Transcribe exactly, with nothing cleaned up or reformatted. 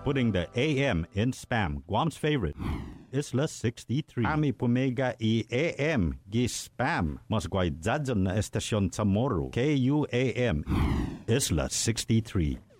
putting the A M in spam. Guam's favorite, Isla sixty-three. Ami pumega i A M gi spam. Mas guay dadyan na estasyon sa Moro. K U A M, Isla sixty-three.